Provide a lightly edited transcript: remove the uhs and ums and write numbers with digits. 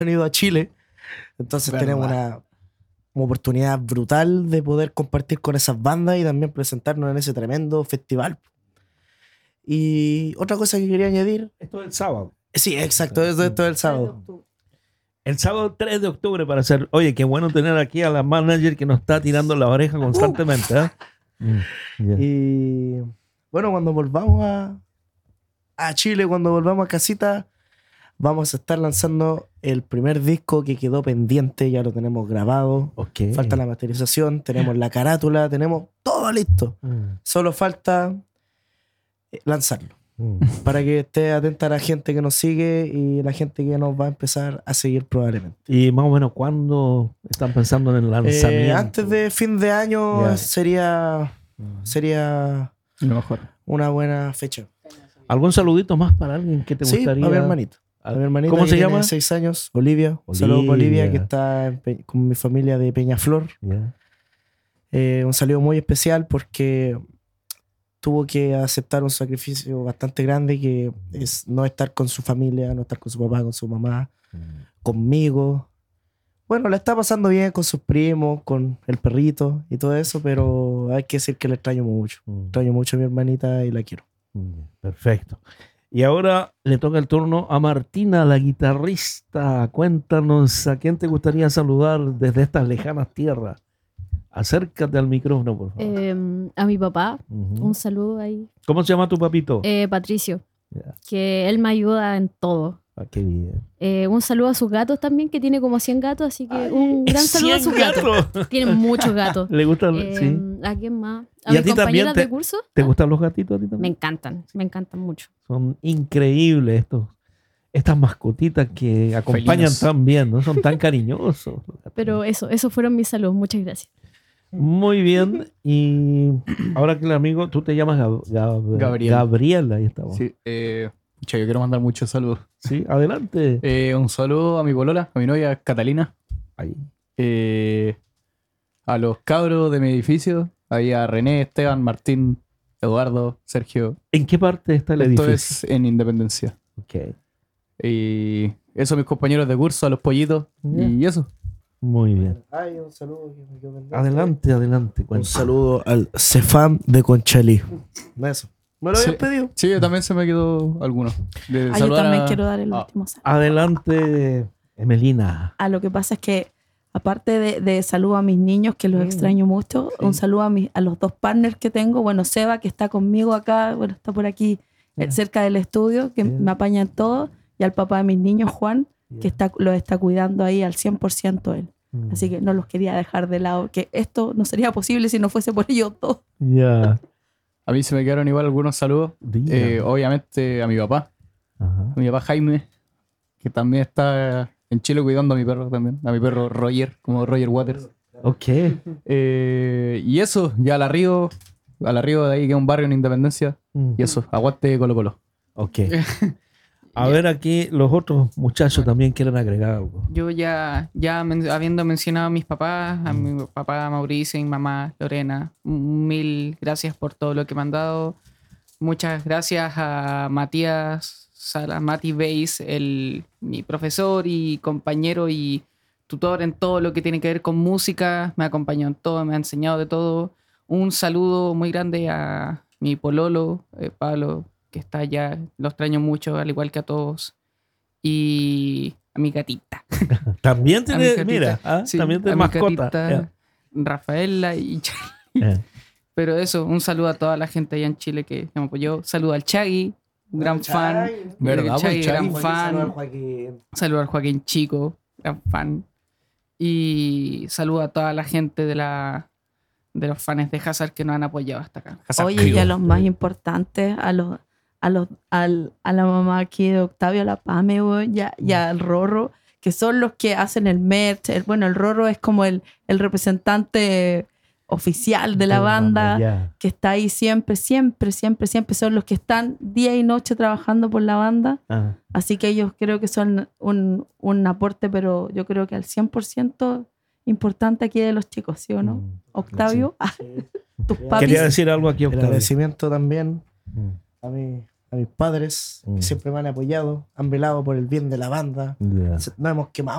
han ido a Chile. Entonces tenemos una oportunidad brutal de poder compartir con esas bandas y también presentarnos en ese tremendo festival. Y otra cosa que quería añadir. Esto es el sábado. Sí, exacto, esto es el sábado. El sábado 3 de octubre para hacer. Oye, qué bueno tener aquí a la manager que nos está tirando la oreja constantemente. Yeah. Y bueno, cuando volvamos a Chile, cuando volvamos a casita, vamos a estar lanzando el primer disco que quedó pendiente. Ya lo tenemos grabado. Okay. Falta la masterización, tenemos la carátula, tenemos todo listo. Solo falta lanzarlo. Para que esté atenta a la gente que nos sigue y la gente que nos va a empezar a seguir probablemente. ¿Y más o menos cuándo están pensando en el lanzamiento? Antes de fin de año sería lo mejor. Una buena fecha. ¿Algún saludito más para alguien que te gustaría? A mi hermanito. A mi hermanita. ¿Cómo se llama? Tiene 6 años, Olivia. Saludos a Olivia, que está con mi familia de Peñaflor. Un saludo muy especial porque tuvo que aceptar un sacrificio bastante grande, que es no estar con su familia, no estar con su papá, con su mamá, conmigo. Bueno, la está pasando bien con sus primos, con el perrito y todo eso, pero hay que decir que le extraño mucho. Extraño mucho a mi hermanita y la quiero. Perfecto. Y ahora le toca el turno a Martina, la guitarrista. Cuéntanos, ¿a quién te gustaría saludar desde estas lejanas tierras? Acércate al micrófono, por favor. A mi papá, un saludo ahí. ¿Cómo se llama tu papito? Patricio, que él me ayuda en todo. Qué bien. Un saludo a sus gatos también, que tiene como 100 gatos, así que un gran saludo a sus gatos. Tienen muchos gatos. ¿Le gustan? Sí. ¿A quién más? ¿Y a ti también de curso? ¿Te gustan los gatitos a ti también? Me encantan mucho. Son increíbles estas mascotitas que acompañan tan bien, ¿no? Son tan cariñosos. Pero eso fueron mis saludos. Muchas gracias. Muy bien. Y ahora que el amigo, tú te llamas Gabriel. Ahí estamos. Sí, yo quiero mandar muchos saludos. Sí, adelante. Un saludo a mi polola, a mi novia Catalina. Ahí. A los cabros de mi edificio. Ahí a René, Esteban, Martín, Eduardo, Sergio. ¿En qué parte está el edificio? Esto es en Independencia. Ok. Y eso, mis compañeros de curso, a los pollitos. Y eso. Muy bien. Ay, un saludo. Adelante. Cuéntame. Un saludo al Cefam de Conchalí. Eso. ¿Me lo habías pedido? Sí, también se me quedó alguno. Yo también quiero dar el último saludo. Adelante, Emelina. Lo que pasa es que, aparte de saludo a mis niños, que los extraño mucho, un saludo a los 2 partners que tengo. Bueno, Seba, que está conmigo acá, bueno, está por aquí cerca del estudio, que me apaña en todo. Y al papá de mis niños, Juan, que los está cuidando ahí al 100% él. Así que no los quería dejar de lado, que esto no sería posible si no fuese por ellos dos. A mí se me quedaron igual algunos saludos. Obviamente a mi papá. A mi papá Jaime, que también está en Chile cuidando a mi perro también. A mi perro Roger, como Roger Waters. Ok. Y eso, ya a la Río de ahí, que es un barrio en Independencia. Y eso, aguante Colo Colo. Ok. A ver, aquí los otros muchachos también quieren agregar algo. Yo habiendo mencionado a mis papás, a mi papá Mauricio y mi mamá Lorena, mil gracias por todo lo que me han dado. Muchas gracias a Matías Sala, Mati Beis, mi profesor y compañero y tutor en todo lo que tiene que ver con música. Me ha acompañado en todo, me ha enseñado de todo. Un saludo muy grande a mi pololo, Pablo, que está allá, lo extraño mucho, al igual que a todos. Y a mi gatita. También tiene, también tiene mascota. Gatita, Rafaela y Charlie. Pero eso, un saludo a toda la gente allá en Chile que me apoyó. Saludo al Chagui, un gran fan. ¿Verdad? Chagui, gran fan. Saludo al Joaquín Chico, gran fan. Y saludo a toda la gente de los fans de Hazard que nos han apoyado hasta acá. Oye, y a los más importantes, a la mamá aquí de Octavio, a la Pame, y al Rorro, que son los que hacen el merch. El Rorro es como el representante oficial de la banda, que está ahí siempre. Son los que están día y noche trabajando por la banda. Así que ellos creo que son un aporte, pero yo creo que al 100% importante aquí de los chicos, ¿sí o no? Octavio, sí. tus papis. Quería decir algo aquí, Octavio. Agradecimiento también a mi a mis padres, que siempre me han apoyado, han velado por el bien de la banda. Nos hemos quemado